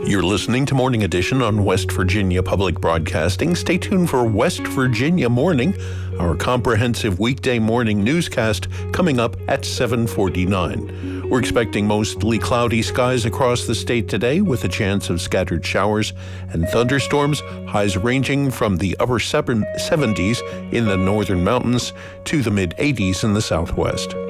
You're listening to Morning Edition on West Virginia Public Broadcasting. Stay tuned for West Virginia Morning, our comprehensive weekday morning newscast coming up at 7:49. We're expecting mostly cloudy skies across the state today with a chance of scattered showers and thunderstorms, highs ranging from the upper 70s in the northern mountains to the mid-80s in the southwest.